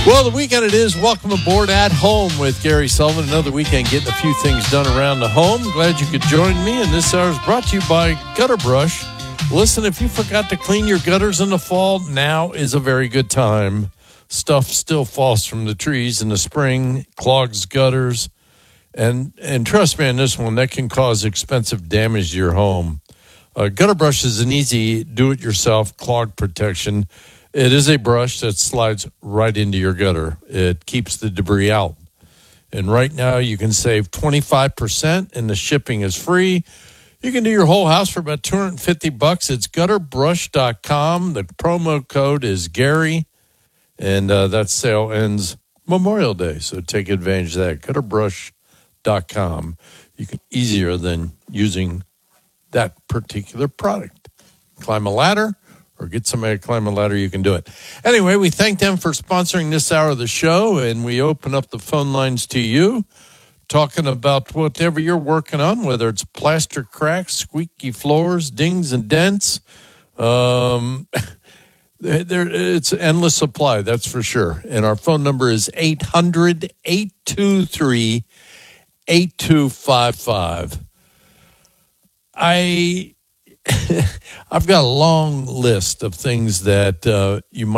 Well, the weekend it is. Welcome aboard At Home with Gary Sullivan. Another weekend getting a few things done around the home. Glad you could join me. And this hour is brought to you by Gutter Brush. Listen, if you forgot to clean your gutters in the fall, now is a very good time. Stuff still falls from the trees in the spring, clogs gutters. And trust me on this one, that can cause expensive damage to your home. Gutter Brush is an easy do-it-yourself clog protection. It is a brush that slides right into your gutter. It keeps the debris out. And right now you can save 25% and the shipping is free. You can do your whole house for about $250. It's gutterbrush.com. The promo code is Gary. And that sale ends Memorial Day. So take advantage of that. Gutterbrush.com. You can easier than using that particular product. Climb a ladder. Or get somebody to climb a ladder, you can do it. Anyway, we thank them for sponsoring this hour of the show, and we open up the phone lines to you, talking about whatever you're working on, whether it's plaster cracks, squeaky floors, dings and dents. It's endless supply, that's for sure. And our phone number is 800-823-8255. I've got a long list of things that you might